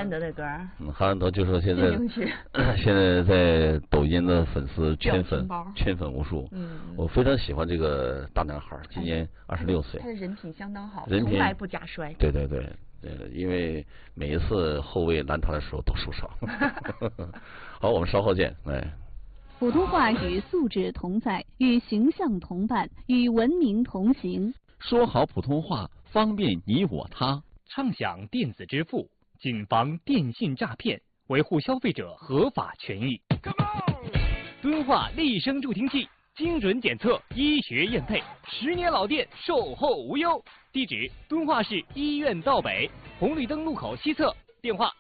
兰德的歌。 哈兰德就说现在现在在抖音的粉丝圈粉无数。我非常喜欢这个大男孩，今年26岁。 他的人品相当好， 从来不假摔。 对，因为每一次后卫拦他的时候都受伤。好，我们稍后见。 普通话与素质同在，与形象同伴，与文明同行。 说好普通话，方便你我他。 畅享电子支付，谨防电信诈骗，维护消费者合法权益。敦化立声助听器，精准检测，医学验配，10年老店，售后无忧。地址：敦化市医院道北红绿灯路口西侧，电话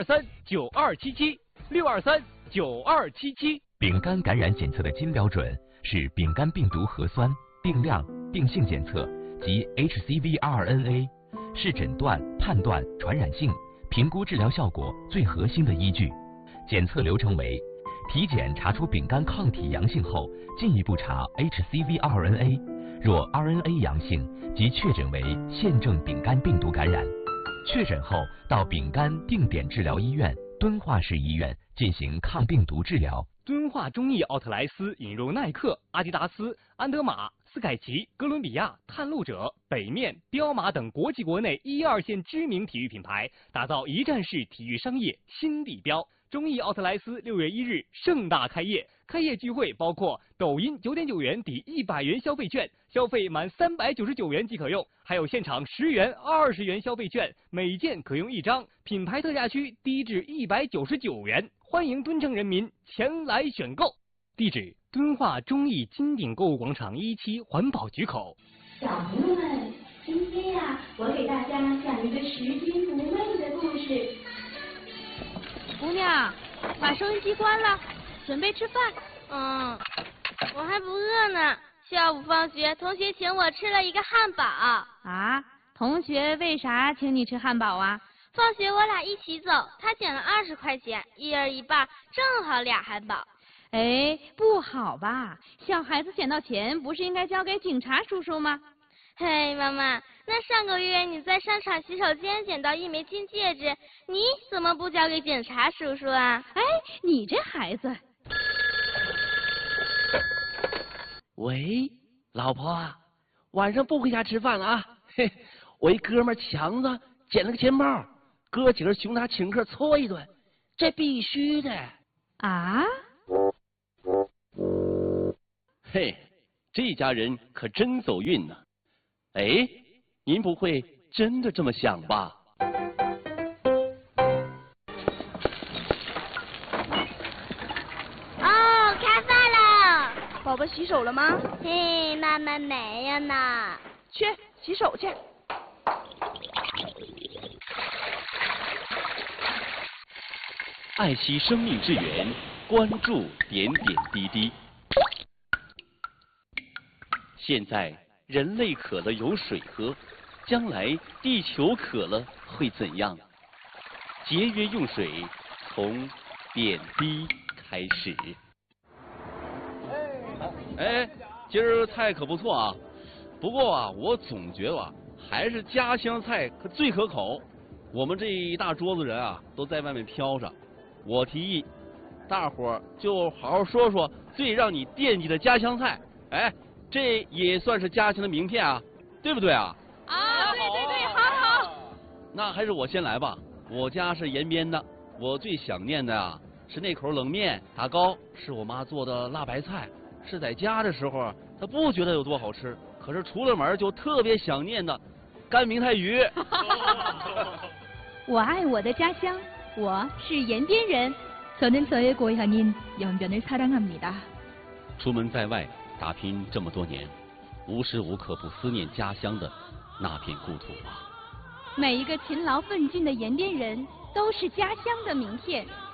6239277，6239277。 丙肝感染检测的金标准是丙肝病毒核酸、病量、病性检测及 HCV-RNA， 是诊断、判断传染性、评估治疗效果最核心的依据。检测流程为：体检查出丙肝抗体阳性后，进一步查 HCV-RNA， 若 RNA 阳性，即确诊为现症丙肝病毒感染。确诊后到丙肝定点治疗医院敦化市医院进行抗病毒治疗。 敦化中艺奥特莱斯引入耐克、阿迪达斯、安德玛、斯凯奇、哥伦比亚、探路者、北面、彪马等国际国内1、2线知名体育品牌，打造一站式体育商业新地标。中艺奥特莱斯6月1日盛大开业，开业聚会包括抖音9.9元抵100元消费券，消费满399元即可用，还有现场10元、20元消费券，每件可用1张，品牌特价区低至199元。欢迎敦城人民前来选购。地址：敦化中艺金鼎购物广场1期环保局口。 小朋友们，今天呀，我给大家讲一个拾金不昧的故事。 姑娘，把收音机关了，准备吃饭。 我还不饿呢。下午放学，同学请我吃了一个汉堡。 啊？同学为啥请你吃汉堡啊？ 放学我俩一起走，他捡了20块钱，1人1半，正好2汉堡。 哎，不好吧？小孩子捡到钱不是应该交给警察叔叔吗？ 嘿，妈妈，那上个月你在商场洗手间捡到1枚金戒指，你怎么不交给警察叔叔啊？ 哎，你这孩子。 喂，老婆，晚上不回家吃饭了啊？嘿，我一哥们强子捡了个钱包，哥几个熊他请客搓一顿，这必须的。 啊？ 嘿，这家人可真走运呢。哎，您不会真的这么想吧？ 哦，开饭了。 宝宝洗手了吗？ 嘿，妈妈没有呢。 去洗手去。 爱惜生命之源，关注点点滴滴。现在人类渴了有水喝，将来地球渴了会怎样？节约用水，从点滴开始。 哎，今儿菜可不错啊，不过啊，我总觉得还是家乡菜最可口。我们这一大桌子人啊，都在外面飘着。我提议，大伙儿就好好说说最让你惦记的家乡菜。哎，这也算是家乡的名片啊，对不对啊？ 啊，对，好。 那还是我先来吧。我家是延边的，我最想念的啊是那口冷面，打糕是我妈做的辣白菜，是在家的时候她不觉得有多好吃，可是出了门就特别想念的干明太鱼。 我爱我的家乡，我是延边人。저는저의 고향인 연변을 사랑합니다。 出门在外打拼这么多年，无时无刻不思念家乡的那片故土啊！ 每一个勤劳奋进的延边人都是家乡的名片。